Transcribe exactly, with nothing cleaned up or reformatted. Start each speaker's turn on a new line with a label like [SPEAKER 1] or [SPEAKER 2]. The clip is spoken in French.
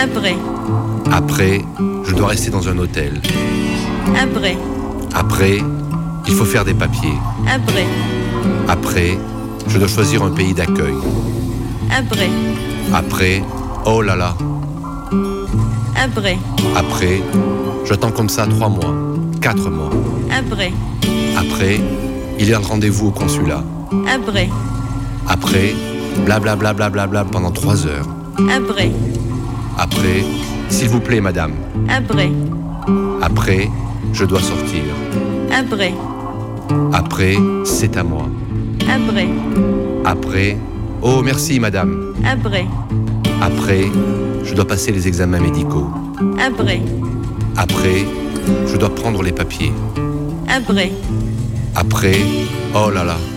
[SPEAKER 1] Après.
[SPEAKER 2] Après, je dois rester dans un hôtel.
[SPEAKER 1] Après.
[SPEAKER 2] Après, il faut faire des papiers.
[SPEAKER 1] Après.
[SPEAKER 2] Après, je dois choisir un pays d'accueil.
[SPEAKER 1] Après.
[SPEAKER 2] Après, oh là là.
[SPEAKER 1] Après.
[SPEAKER 2] Après, j'attends comme ça trois mois, quatre mois.
[SPEAKER 1] Après.
[SPEAKER 2] Après, il y a le rendez-vous au consulat.
[SPEAKER 1] Après.
[SPEAKER 2] Après, blablabla bla bla bla bla pendant trois heures.
[SPEAKER 1] Après.
[SPEAKER 2] Après, s'il vous plaît, madame.
[SPEAKER 1] Après.
[SPEAKER 2] Après, je dois sortir.
[SPEAKER 1] Après.
[SPEAKER 2] Après, c'est à moi.
[SPEAKER 1] Après.
[SPEAKER 2] Après, oh merci, madame.
[SPEAKER 1] Après.
[SPEAKER 2] Après, je dois passer les examens médicaux.
[SPEAKER 1] Après.
[SPEAKER 2] Après, je dois prendre les papiers.
[SPEAKER 1] Après.
[SPEAKER 2] Après, oh là là.